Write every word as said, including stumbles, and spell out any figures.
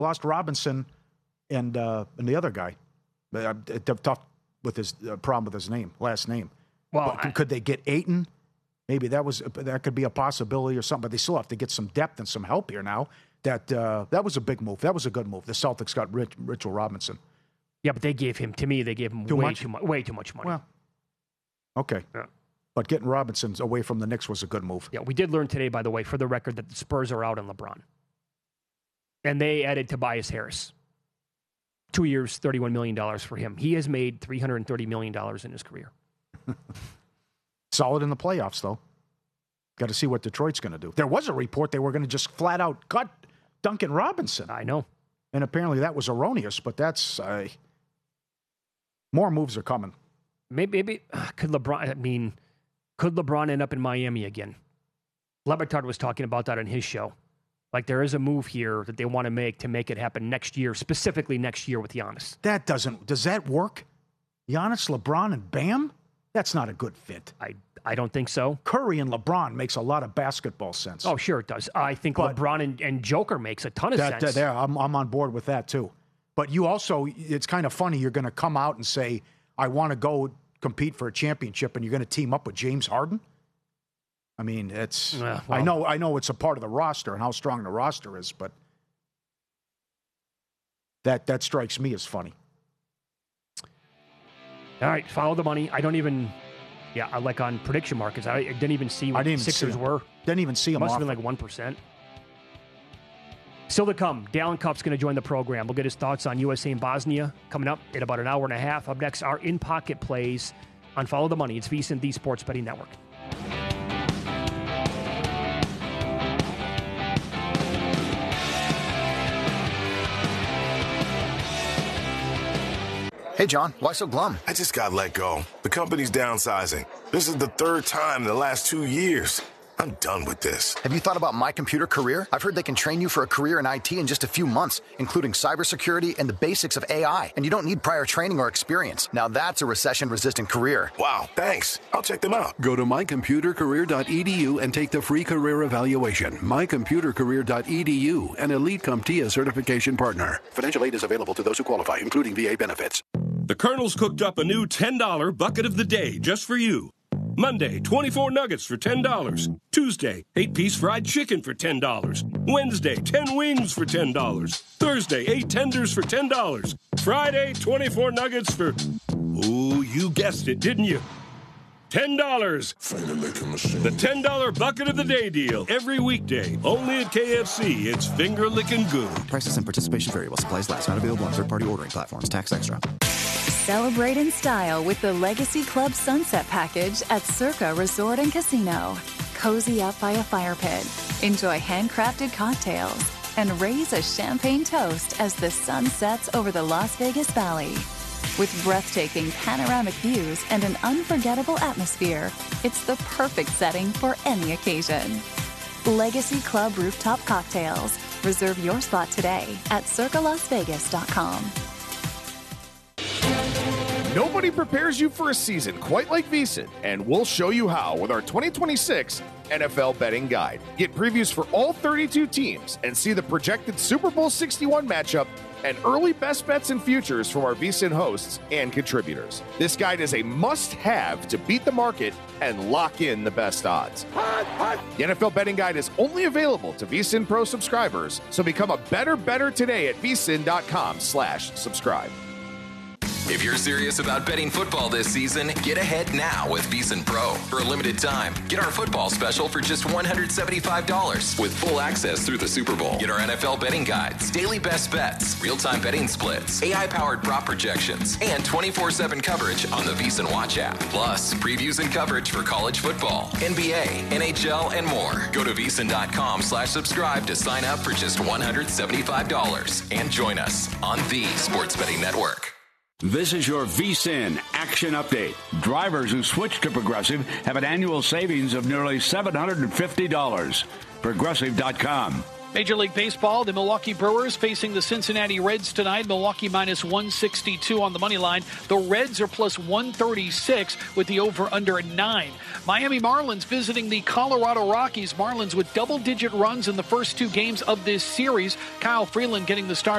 lost Robinson and uh, and the other guy. Uh, tough with his uh, problem with his name, last name. Well, I, could they get Ayton? Maybe that was that could be a possibility or something. But they still have to get some depth and some help here now. That uh, that was a big move. That was a good move. The Celtics got Rich, Mitchell Robinson. Yeah, but they gave him, to me, they gave him too way much? too much, way too much money. Well, okay. Yeah. But getting Robinson away from the Knicks was a good move. Yeah, we did learn today, by the way, for the record, that the Spurs are out on LeBron. And they added Tobias Harris. Two years, thirty-one million dollars for him. He has made three hundred thirty million dollars in his career. Solid in the playoffs, though. Got to see what Detroit's going to do. There was a report they were going to just flat out cut Duncan Robinson. I know. And apparently that was erroneous, but that's... Uh, more moves are coming. Maybe, maybe uh, could LeBron, I mean, could LeBron end up in Miami again? Le Batard was talking about that on his show. Like, there is a move here that they want to make to make it happen next year, specifically next year with Giannis. That doesn't... Does that work? Giannis, LeBron, and Bam? That's not a good fit. I I don't think so. Curry and LeBron makes a lot of basketball sense. Oh, sure it does. I think But LeBron and, and Joker makes a ton of that, sense. That, there, I'm, I'm on board with that, too. But you also... It's kind of funny. You're going to come out and say, I want to go compete for a championship, and you're going to team up with James Harden? I mean, it's... Uh, well, I know I know it's a part of the roster and how strong the roster is, but that that strikes me as funny. All right, follow the money. I don't even... Yeah, I like on prediction markets. I didn't even see what I didn't even Sixers see were. Didn't even see them Must off. have been like one percent. Still to come, Dallin Cupp's going to join the program. We'll get his thoughts on U S A and Bosnia coming up in about an hour and a half. Up next, our in-pocket plays on Follow the Money. It's VSiN, the Sports Betting Network. Hey, John, why so glum? I just got let go. The company's downsizing. This is the third time in the last two years. I'm done with this. Have you thought about My Computer Career? I've heard they can train you for a career in I T in just a few months, including cybersecurity and the basics of A I. And you don't need prior training or experience. Now that's a recession-resistant career. Wow, thanks. I'll check them out. Go to my computer career dot e d u and take the free career evaluation. my computer career dot e d u, an Elite CompTIA certification partner. Financial aid is available to those who qualify, including V A benefits. The Colonel's cooked up a new ten dollar bucket of the day just for you. Monday, twenty-four nuggets for ten dollars. Tuesday, eight-piece fried chicken for ten dollars. Wednesday, ten wings for ten dollars. Thursday, eight tenders for ten dollars. Friday, twenty-four nuggets for... Ooh, you guessed it, didn't you? ten dollars. The ten dollar bucket of the day deal. Every weekday. Only at K F C. It's finger-licking good. Prices and participation vary while supplies last. Not available on third-party ordering platforms. Tax extra. Celebrate in style with the Legacy Club Sunset Package at Circa Resort and Casino. Cozy up by a fire pit. Enjoy handcrafted cocktails. And raise a champagne toast as the sun sets over the Las Vegas Valley. With breathtaking panoramic views and an unforgettable atmosphere, it's the perfect setting for any occasion. Legacy Club Rooftop Cocktails. Reserve your spot today at circa las vegas dot com. Nobody prepares you for a season quite like VSiN, and we'll show you how with our twenty twenty-six N F L Betting Guide. Get previews for all thirty-two teams and see the projected Super Bowl sixty-one matchup and early best bets and futures from our VSiN hosts and contributors. This guide is a must-have to beat the market and lock in the best odds. The N F L Betting Guide is only available to VSiN Pro subscribers, so become a better better today at vsin.com slash subscribe. If you're serious about betting football this season, get ahead now with VSiN Pro. For a limited time, get our football special for just one hundred seventy-five dollars with full access through the Super Bowl. Get our N F L betting guides, daily best bets, real-time betting splits, A I-powered prop projections, and twenty-four seven coverage on the VSiN Watch app. Plus, previews and coverage for college football, N B A, N H L, and more. Go to vsin.com slash subscribe to sign up for just one hundred seventy-five dollars and join us on the Sports Betting Network. This is your VSiN Action Update. Drivers who switch to Progressive have an annual savings of nearly seven hundred fifty dollars. Progressive dot com. Major League Baseball, the Milwaukee Brewers facing the Cincinnati Reds tonight. Milwaukee minus one sixty-two on the money line. The Reds are plus one thirty-six with the over-under at nine. Miami Marlins visiting the Colorado Rockies. Marlins with double-digit runs in the first two games of this series. Kyle Freeland getting the start.